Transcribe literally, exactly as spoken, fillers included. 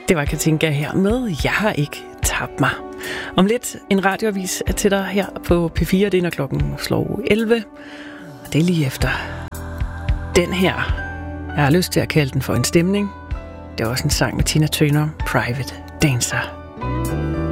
Det var Katinka her med Jeg har ikke tabt mig. Om lidt en radioavis er til dig her på P fire. Det er når klokken slår elleve. Og det er lige efter den her. Jeg har lyst til at kalde den for en stemning. Det er også en sang med Tina Turner, Private Dancer.